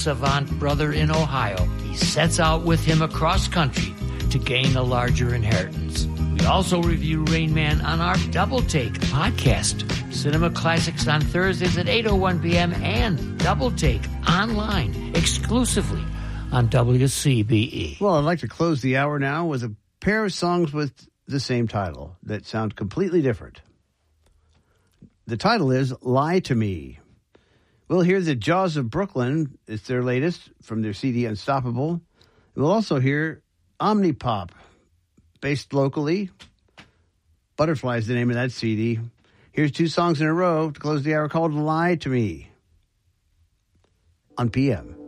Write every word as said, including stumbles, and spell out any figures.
savant brother in Ohio. He sets out with him across country to gain a larger inheritance. We also review Rain Man on our Double Take podcast. Cinema Classics on Thursdays at eight oh one p.m. and Double Take online exclusively on W C B E. Well, I'd like to close the hour now with a pair of songs with the same title that sound completely different. The title is Lie to Me. We'll hear the Jaws of Brooklyn. It's their latest from their C D Unstoppable. We'll also hear Omnipop, based locally. Butterfly is the name of that C D. Here's two songs in a row to close the hour called Lie to Me on P M.